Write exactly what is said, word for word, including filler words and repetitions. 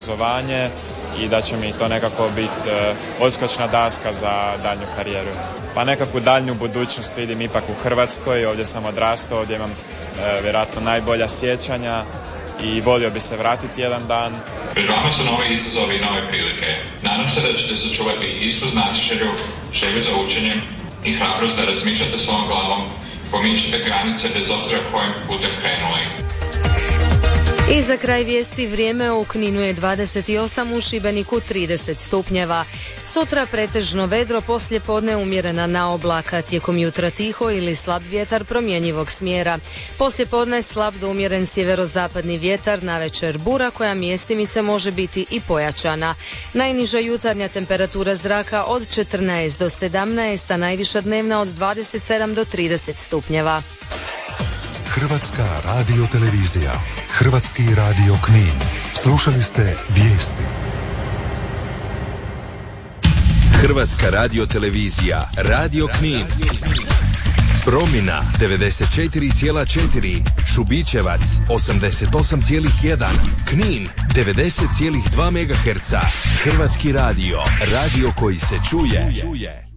obrazovanje i da će mi to nekako biti uh, odskočna daska za daljnju karijeru. Pa nekakvu daljnju budućnost vidim ipak u Hrvatskoj, ovdje sam odrastao, ovdje imam uh, vjerojatno najbolja sjećanja i volio bi se vratiti jedan dan. Pred vama su novi izazovi i nove prilike. Nadam se da ćete sačuvati istu znatiželju, želju za učenjem i hrabrost da razmišljate svojom glavom, pomičete granice bez obzira kojim putem krenuli. I za kraj vijesti vrijeme u Kninu je dvadeset osam, u Šibeniku trideset stupnjeva. Sutra pretežno vedro, poslije podne umjerena na oblaka, tijekom jutra tiho ili slab vjetar promjenjivog smjera. Poslije podne slab do umjeren sjeverozapadni vjetar, navečer bura koja mjestimice može biti i pojačana. Najniža jutarnja temperatura zraka od četrnaest do sedamnaest, a najviša dnevna od dvadeset sedam do trideset stupnjeva. Hrvatska radiotelevizija, Hrvatski radio Knin. Slušali ste vijesti. Hrvatska radiotelevizija, Radio Knin. Promjena devedeset četiri zarez četiri, Šubićevac osamdeset osam zarez jedan, Knin devedeset zarez dva megaherca. Hrvatski radio, radio koji se čuje.